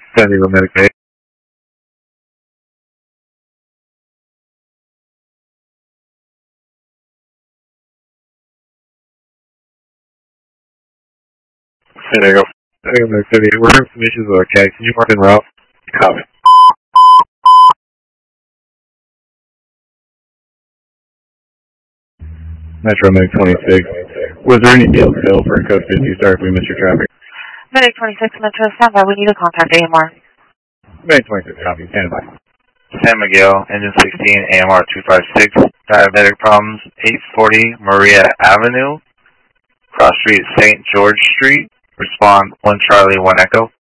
San Diego Medic Bay. San Diego. San Diego Medic City. We're having some issues with our CAD. Can you mark en route? Copy. Metro Medic 26. Was there any deal still for code 50? Sorry if we missed your traffic. Medic 26, Metro standby. We need to contact AMR. Medic 26, copy. Stand by. San Miguel, Engine 16, AMR 256. Diabetic problems, 840 Maria Avenue. Cross Street, St. George Street. Respond 1 Charlie 1 Echo.